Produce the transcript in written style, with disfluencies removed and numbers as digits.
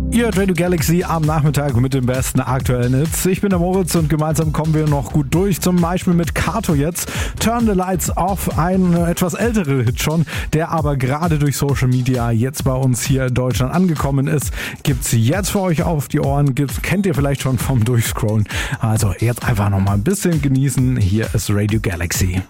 Ihr hört Radio Galaxy am Nachmittag mit den besten aktuellen Hits. Ich bin der Moritz und gemeinsam kommen wir noch gut durch. Zum Beispiel mit Kato jetzt. Turn the Lights Off, ein etwas älterer Hit schon, der aber gerade durch Social Media jetzt bei uns hier in Deutschland angekommen ist. Gibt's jetzt für euch auf die Ohren. Kennt ihr vielleicht schon vom Durchscrollen. Also jetzt einfach nochmal ein bisschen genießen. Hier ist Radio Galaxy.